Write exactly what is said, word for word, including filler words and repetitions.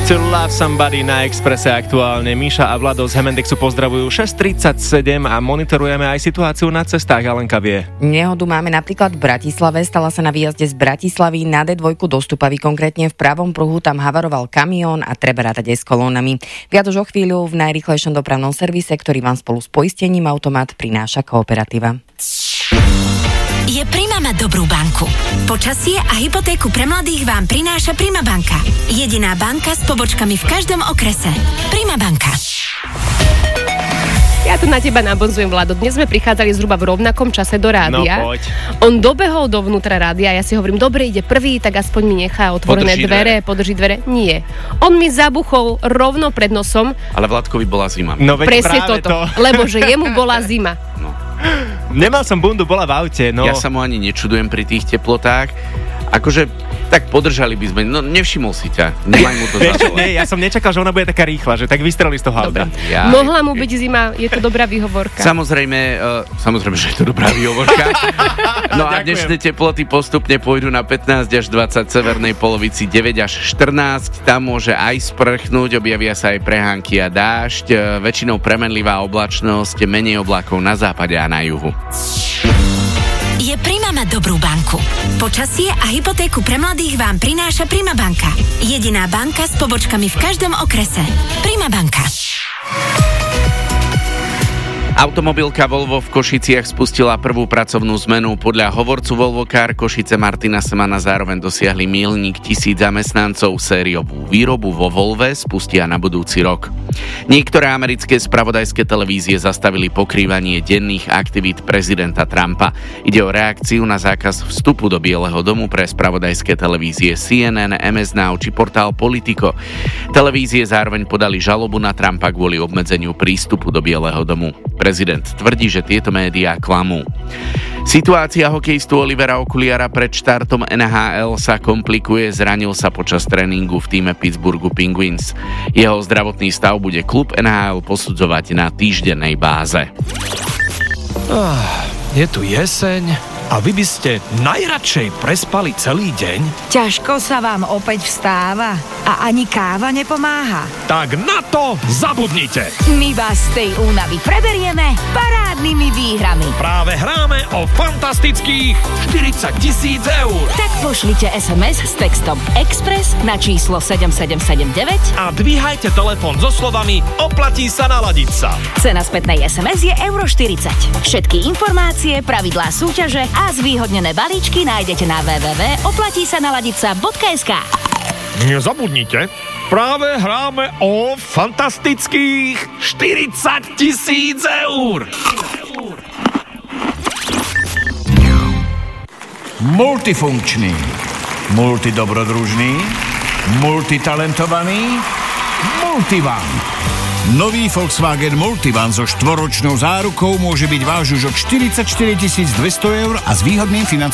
To Love Somebody na Expresse aktuálne. Míša a Vlado z Hemendexu pozdravujú. šesť tridsaťsedem a monitorujeme aj situáciu na cestách. Alenka vie. Nehodu máme napríklad v Bratislave. Stala sa na výjazde z Bratislavy na dé dva do Stupavy. Konkrétne v pravom pruhu tam havaroval kamión a treba rátať aj s kolónami. Viac už o chvíľu v najrýchlejšom dopravnom servise, ktorý vám spolu s poistením Automat prináša Kooperativa. Je Prima mať dobrú banku. Počasie a hypotéku pre mladých vám prináša Prima banka. Jediná banka s pobočkami v každom okrese. Prima banka. Ja tu na teba nabonzujem, Vlado. Dnes sme prichádzali zhruba v rovnakom čase do rádia. No, poď. On dobehol dovnútra rádia, ja si hovorím, dobre, ide prvý, tak aspoň mi nechá otvorené Podrží dvere, dvere. podrží dvere. Nie. On mi zabuchol rovno pred nosom. Ale Vládkovi bola zima. No veď Presne práve toto. to. Lebo že jemu bola zima. No. Nemal som bundu, bola v aute, no. Ja sa mu ani nečudujem pri tých teplotách. Akože, tak podržali by sme. No, nevšimol si ťa. Nemaj mu to Vieš čo, zavolať. nie, ja som nečakal, že ona bude taká rýchla, že tak vystrelí z toho auta. Dobre. Ja, Mohla mu byť zima, je to dobrá výhovorka. Samozrejme, uh, samozrejme, že je to dobrá výhovorka. No a Ďakujem. dnešné teploty postupne pôjdu na pätnásť až dvadsať, severnej polovici deväť až štrnásť. Tam môže aj sprchnúť, objavia sa aj prehánky a dážď. Uh, väčšinou premenlivá oblačnosť, menej oblakov na západe a na juhu. Je Prima mať dobrú banku. Počasie a hypotéku pre mladých vám prináša Prima banka. Jediná banka s pobočkami v každom okrese. Prima banka. Automobilka Volvo v Košiciach spustila prvú pracovnú zmenu. Podľa hovorcu Volvo Car Košice Martina Semana zároveň dosiahli míľnik tisíc zamestnancov. Sériovú výrobu vo Volve spustia na budúci rok. Niektoré americké spravodajské televízie zastavili pokrývanie denných aktivít prezidenta Trumpa. Ide o reakciu na zákaz vstupu do Bieleho domu pre spravodajské televízie C N N, em es Now či portál Politico. Televízie zároveň podali žalobu na Trumpa kvôli obmedzeniu prístupu do Bieleho domu. Prezident tvrdí, že tieto médiá klamú. Situácia hokejistu Olivera Okuliara pred štartom en há el sa komplikuje, zranil sa počas tréningu v tíme Pittsburghu Penguins. Jeho zdravotný stav bude klub en há el posudzovať na týždennej báze. Ah, je tu jeseň a vy by ste najradšej prespali celý deň? Ťažko sa vám opäť vstáva a ani káva nepomáha. Tak na to zabudnite! My vás z tej únavy preberieme parádnymi výhrami. Práve hráme o fantastických štyridsať tisíc eur. Tak pošlite es em es s textom Express na číslo sedem sedem sedem deväť. A dvíhajte telefón so slovami oplatí sa naladiť sa. Cena spätnej es em es je euro štyridsať. Všetky informácie, pravidlá súťaže a zvýhodnené balíčky nájdete na w w w bodka oplatí sa naladiť sa bodka es ká. Nezabudnite, práve hráme o fantastických štyridsať tisíc eur. Multifunkčný, multidobrodružný, multitalentovaný, Multivan. Nový Volkswagen Multivan so štvoročnou zárukou môže byť váš už od štyridsaťštyri tisíc dvesto eur a s výhodným financovaním